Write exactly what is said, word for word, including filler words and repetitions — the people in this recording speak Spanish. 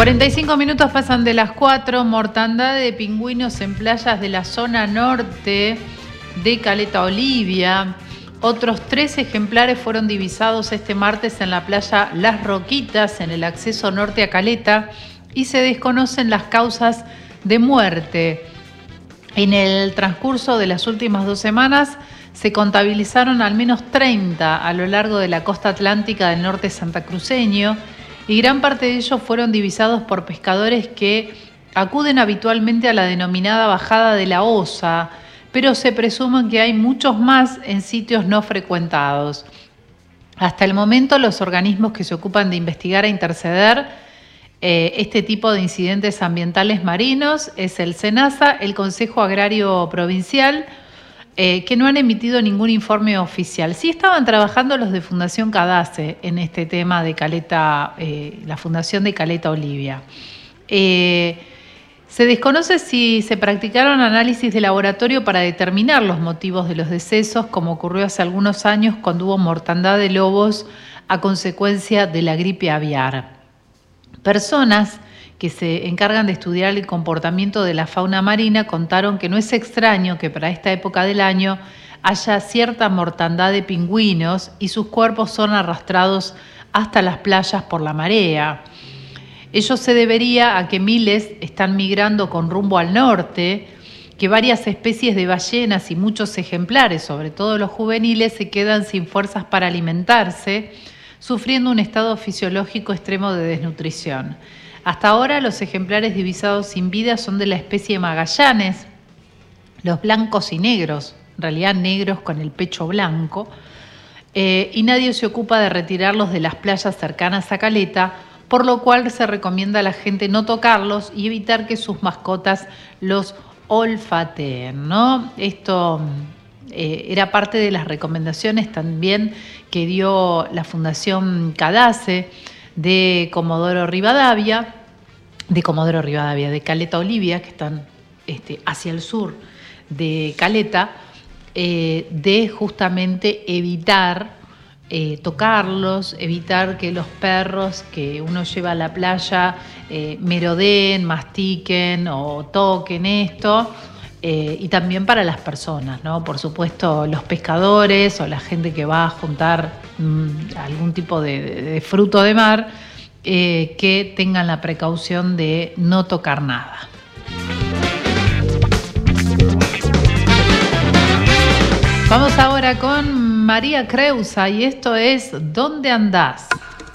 cuarenta y cinco minutos pasan de las cuatro. Mortandad de pingüinos en playas de la zona norte de Caleta Olivia. Otros tres ejemplares fueron divisados este martes en la playa Las Roquitas, en el acceso norte a Caleta, y se desconocen las causas de muerte. En el transcurso de las últimas dos semanas se contabilizaron al menos treinta a lo largo de la costa atlántica del norte santacruceño, y gran parte de ellos fueron divisados por pescadores que acuden habitualmente a la denominada bajada de la Osa, pero se presume que hay muchos más en sitios no frecuentados. Hasta el momento, los organismos que se ocupan de investigar e interceder eh, este tipo de incidentes ambientales marinos es el SENASA, el Consejo Agrario Provincial, Eh, que no han emitido ningún informe oficial. Sí estaban trabajando los de Fundación Cadace en este tema de Caleta, eh, la Fundación de Caleta Olivia. Eh, se desconoce si se practicaron análisis de laboratorio para determinar los motivos de los decesos, como ocurrió hace algunos años cuando hubo mortandad de lobos a consecuencia de la gripe aviar. Personas que se encargan de estudiar el comportamiento de la fauna marina contaron que no es extraño que para esta época del año haya cierta mortandad de pingüinos y sus cuerpos son arrastrados hasta las playas por la marea. Ello se debería a que miles están migrando con rumbo al norte, que varias especies de ballenas y muchos ejemplares, sobre todo los juveniles, se quedan sin fuerzas para alimentarse, sufriendo un estado fisiológico extremo de desnutrición. Hasta ahora los ejemplares divisados sin vida son de la especie Magallanes, los blancos y negros, en realidad negros con el pecho blanco, eh, y nadie se ocupa de retirarlos de las playas cercanas a Caleta, por lo cual se recomienda a la gente no tocarlos y evitar que sus mascotas los olfateen, ¿no? Esto eh, era parte de las recomendaciones también que dio la Fundación Cadace de Comodoro Rivadavia, de Comodoro Rivadavia, de Caleta Olivia, que están este, hacia el sur de Caleta, eh, de justamente evitar eh, tocarlos, evitar que los perros que uno lleva a la playa eh, merodeen, mastiquen o toquen esto. Eh, y también para las personas, ¿no? Por supuesto, los pescadores o la gente que va a juntar mmm, algún tipo de, de, de fruto de mar, eh, que tengan la precaución de no tocar nada. Vamos ahora con María Creusa y esto es ¿Dónde andás?